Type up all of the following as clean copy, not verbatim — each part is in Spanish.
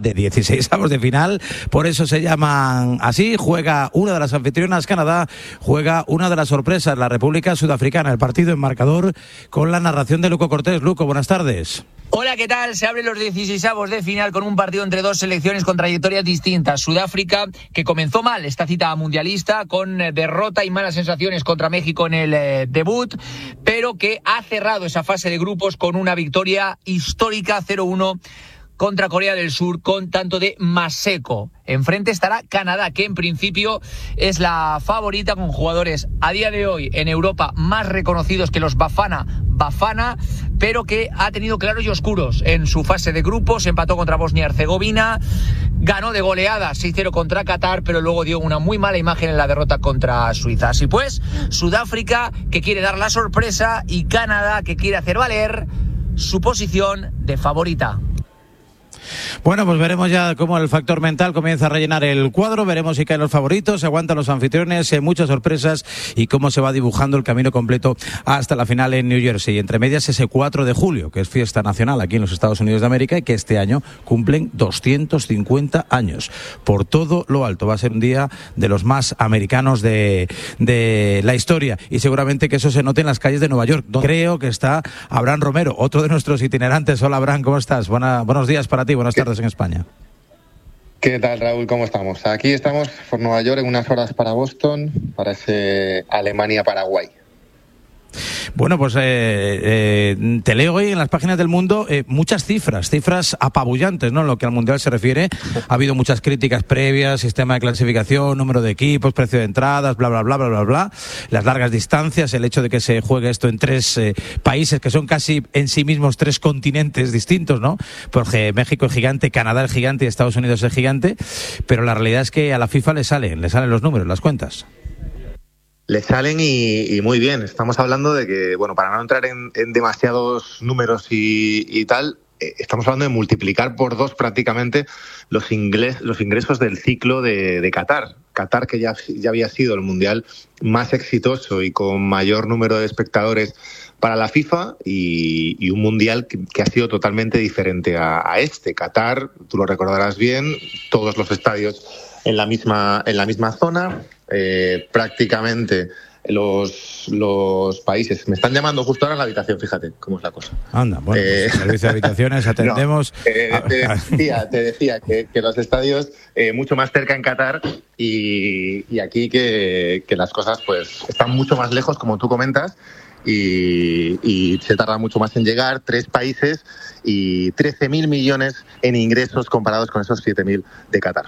de 16avos de final, por eso se llaman así. Juega una de las anfitrionas, Canadá, juega una de las sorpresas, la República Sudafricana. El partido en marcador con la narración de Luco Cortés. Luco, buenas tardes. Hola, ¿qué tal? Se abren los 16avos de final con un partido entre dos selecciones con trayectorias distintas. Sudáfrica, que comenzó mal esta cita mundialista con derrota y malas sensaciones contra México en el debut, pero que ha cerrado esa fase de grupos con una victoria histórica 0-1 contra Corea del Sur con tanto de Maseko. Enfrente estará Canadá, que en principio es la favorita, con jugadores a día de hoy en Europa más reconocidos que los Bafana, pero que ha tenido claros y oscuros en su fase de grupos. Empató contra Bosnia-Herzegovina, ganó de goleada 6-0 contra Qatar, pero luego dio una muy mala imagen en la derrota contra Suiza. Así pues, Sudáfrica, que quiere dar la sorpresa, y Canadá, que quiere hacer valer su posición de favorita. Bueno, pues veremos ya cómo el factor mental comienza a rellenar el cuadro, veremos si caen los favoritos, se aguantan los anfitriones, muchas sorpresas, y cómo se va dibujando el camino completo hasta la final en New Jersey. Entre medias ese 4 de julio, que es fiesta nacional aquí en los Estados Unidos de América, y que este año cumplen 250 años. Por todo lo alto, va a ser un día de los más americanos de la historia, y seguramente que eso se note en las calles de Nueva York, donde creo que está Abraham Romero, otro de nuestros itinerantes. Hola, Abraham, ¿cómo estás? Buenos días para ti. Buenas tardes en España. ¿Qué tal, Raúl? ¿Cómo estamos? Aquí estamos por Nueva York, en unas horas para Boston, para ese Alemania-Paraguay. Bueno, pues te leo hoy en las páginas del Mundo muchas cifras apabullantes, ¿no? En lo que al Mundial se refiere. Ha habido muchas críticas previas, sistema de clasificación, número de equipos, precio de entradas, bla, bla, bla, bla, bla, bla. Las largas distancias, el hecho de que se juegue esto en tres países que son casi en sí mismos tres continentes distintos, ¿no? Porque México es gigante, Canadá es gigante y Estados Unidos es gigante, pero la realidad es que a la FIFA le salen los números, las cuentas. Le salen y muy bien. Estamos hablando de que, bueno, para no entrar en demasiados números y tal, estamos hablando de multiplicar por 2 prácticamente los ingresos del ciclo de Qatar. Qatar, que ya había sido el mundial más exitoso y con mayor número de espectadores para la FIFA, y un mundial que ha sido totalmente diferente a este. Qatar, tú lo recordarás bien, todos los estadios en la misma zona. Prácticamente los países. Me están llamando justo ahora en la habitación, fíjate cómo es la cosa. Anda, bueno, pues, servicio de habitaciones, atendemos. No, te decía que los estadios mucho más cerca en Qatar, y aquí que las cosas pues están mucho más lejos, como tú comentas, y se tarda mucho más en llegar. 3 países y 13.000 millones en ingresos comparados con esos 7.000 de Qatar.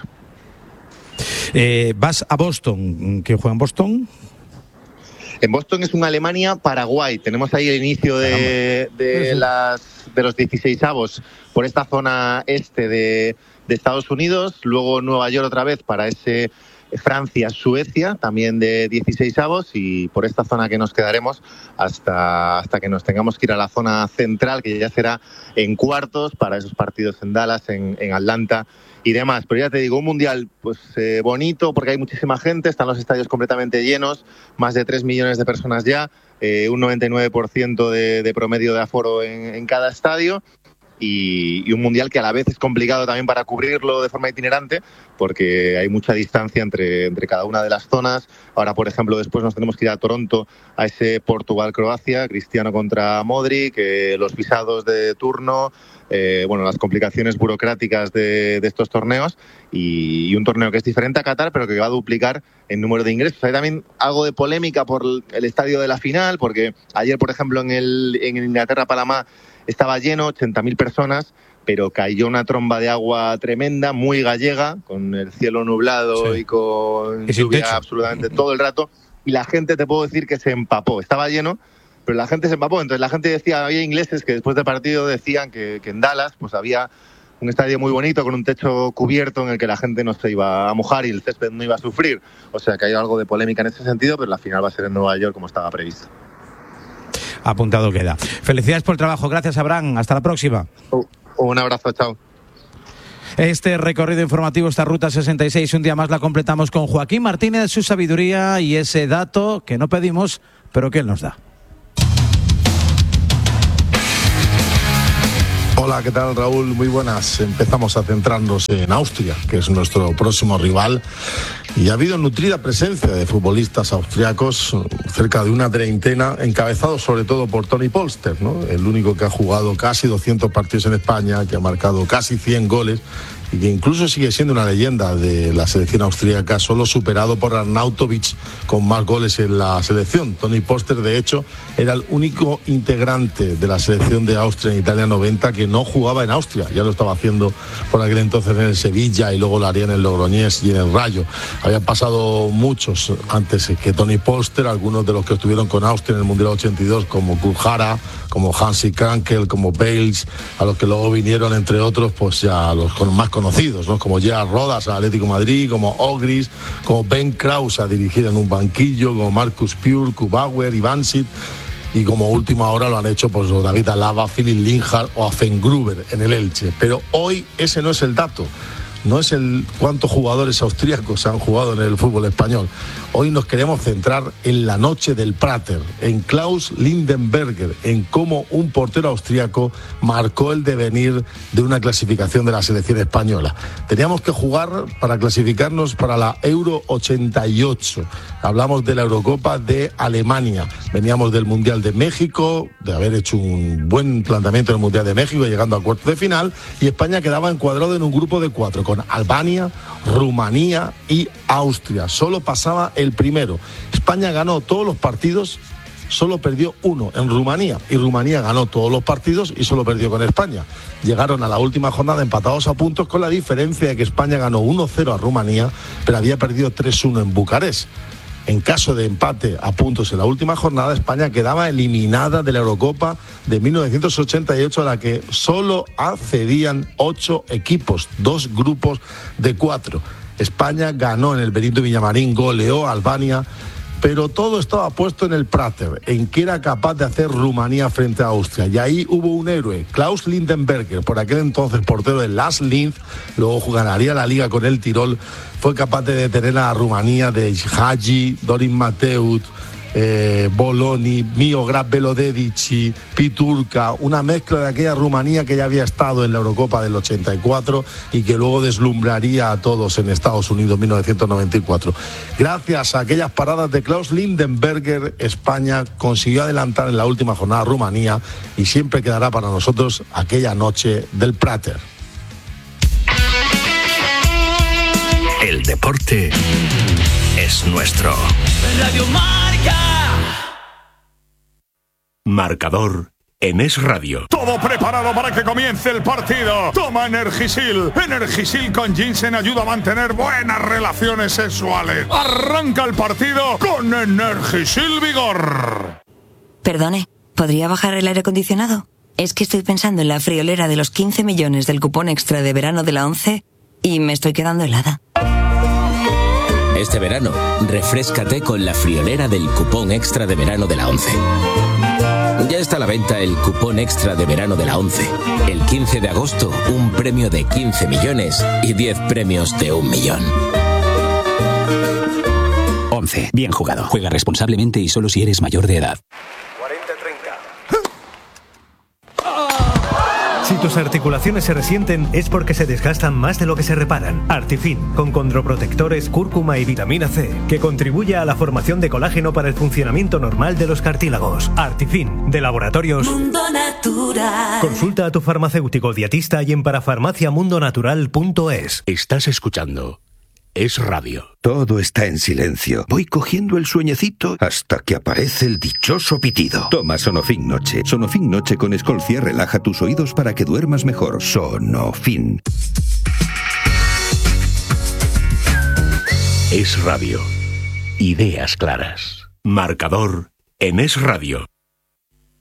Vas a Boston. ¿Quién juega en Boston? En Boston es un Alemania-Paraguay. Tenemos ahí el inicio de los 16avos por esta zona este de Estados Unidos. Luego Nueva York otra vez para ese Francia-Suecia, también de 16avos, y por esta zona que nos quedaremos hasta que nos tengamos que ir a la zona central, que ya será en cuartos para esos partidos en Dallas, en Atlanta y demás. Pero ya te digo, un mundial pues bonito, porque hay muchísima gente, están los estadios completamente llenos, más de 3 millones de personas ya, un 99% de promedio de aforo en cada estadio. Y un mundial que a la vez es complicado también para cubrirlo de forma itinerante, porque hay mucha distancia entre cada una de las zonas. Ahora, por ejemplo, después nos tenemos que ir a Toronto, a ese Portugal-Croacia, Cristiano contra Modric, los visados de turno, las complicaciones burocráticas de estos torneos, y un torneo que es diferente a Qatar, pero que va a duplicar en número de ingresos. Hay también algo de polémica por el estadio de la final, porque ayer, por ejemplo, en Inglaterra-Panamá estaba lleno, 80.000 personas, pero cayó una tromba de agua tremenda, muy gallega, con el cielo nublado, sí, y con lluvia absolutamente todo el rato, y la gente, te puedo decir que se empapó. Estaba lleno, pero la gente se empapó. Entonces la gente decía, había ingleses que después del partido decían que en Dallas pues había un estadio muy bonito con un techo cubierto en el que la gente no se iba a mojar y el césped no iba a sufrir. O sea que hay algo de polémica en ese sentido, pero la final va a ser en Nueva York como estaba previsto. Apuntado queda. Felicidades por el trabajo. Gracias, Abraham. Hasta la próxima. Un abrazo, chao. Este recorrido informativo, esta Ruta 66, un día más la completamos con Joaquín Martínez, su sabiduría y ese dato que no pedimos, pero que él nos da. Hola, ¿qué tal, Raúl? Muy buenas. Empezamos a centrarnos en Austria, que es nuestro próximo rival, y ha habido nutrida presencia de futbolistas austriacos, cerca de una treintena, encabezados sobre todo por Toni Polster, ¿no? El único que ha jugado casi 200 partidos en España, que ha marcado casi 100 goles y que incluso sigue siendo una leyenda de la selección austríaca, solo superado por Arnautovic con más goles en la selección. Toni Polster, de hecho, era el único integrante de la selección de Austria en Italia 90 que no jugaba en Austria. Ya lo estaba haciendo por aquel entonces en el Sevilla y luego lo haría en el Logroñés y en el Rayo. Habían pasado muchos antes que Toni Polster, algunos de los que estuvieron con Austria en el Mundial 82, como Kurjara, como Hansi Krankel, como Bales, a los que luego vinieron, entre otros, pues ya los más conocidos, ¿no? Como Gerard Rodas al Atlético de Madrid, como Ogris, como Ben Kraus a dirigir en un banquillo, como Marcus Pure, Kubauer, Ivansic, y como última hora lo han hecho pues David Alaba, Philipp Linhart o Affengruber en el Elche. Pero hoy ese no es el dato. No es el cuántos jugadores austríacos han jugado en el fútbol español. Hoy nos queremos centrar en la noche del Prater, en Klaus Lindenberger, en cómo un portero austríaco marcó el devenir de una clasificación de la selección española. Teníamos que jugar para clasificarnos para la Euro 88. Hablamos de la Eurocopa de Alemania. Veníamos del Mundial de México, de haber hecho un buen planteamiento en el Mundial de México, llegando a cuartos de final, y España quedaba encuadrado en un grupo de 4, con Albania, Rumanía y Austria. Solo pasaba el primero. España ganó todos los partidos, solo perdió uno en Rumanía, y Rumanía ganó todos los partidos y solo perdió con España. Llegaron a la última jornada empatados a puntos, con la diferencia de que España ganó 1-0 a Rumanía, pero había perdido 3-1 en Bucarest. En caso de empate a puntos en la última jornada, España quedaba eliminada de la Eurocopa de 1988, a la que solo accedían 8 equipos, 2 grupos de 4. España ganó en el Benito Villamarín, goleó a Albania, pero todo estaba puesto en el Prater, en qué era capaz de hacer Rumanía frente a Austria. Y ahí hubo un héroe, Klaus Lindenberger, por aquel entonces portero del Last Linz, luego ganaría la liga con el Tirol. Fue capaz de detener a Rumanía de Hagi, Dorin Mateut, Boloni, Miograd Velodedici, Piturca, una mezcla de aquella Rumanía que ya había estado en la Eurocopa del 84 y que luego deslumbraría a todos en Estados Unidos en 1994. Gracias a aquellas paradas de Klaus Lindenberger, España consiguió adelantar en la última jornada a Rumanía, y siempre quedará para nosotros aquella noche del Prater. El deporte es nuestro. Radio Marca. Marcador en Es Radio. Todo preparado para que comience el partido. Toma Energisil. Energisil con ginseng ayuda a mantener buenas relaciones sexuales. Arranca el partido con Energisil Vigor. Perdone, ¿podría bajar el aire acondicionado? Es que estoy pensando en la friolera de los 15 millones del cupón extra de verano de la 11 y me estoy quedando helada. Este verano, refréscate con la friolera del cupón extra de verano de la 11. Ya está a la venta el cupón extra de verano de la 11. El 15 de agosto, un premio de 15 millones y 10 premios de 1 millón. 11. Bien jugado. Juega responsablemente y solo si eres mayor de edad. Si tus articulaciones se resienten es porque se desgastan más de lo que se reparan. Artifin, con condroprotectores, cúrcuma y vitamina C, que contribuye a la formación de colágeno para el funcionamiento normal de los cartílagos. Artifin, de Laboratorios Mundo Natural. Consulta a tu farmacéutico dietista y en parafarmaciamundonatural.es. Estás escuchando Es Radio. Todo está en silencio. Voy cogiendo el sueñecito hasta que aparece el dichoso pitido. Toma Sonofin Noche. Sonofin Noche con Escolcia relaja tus oídos para que duermas mejor. Sonofin. Es Radio. Ideas claras. Marcador en Es Radio.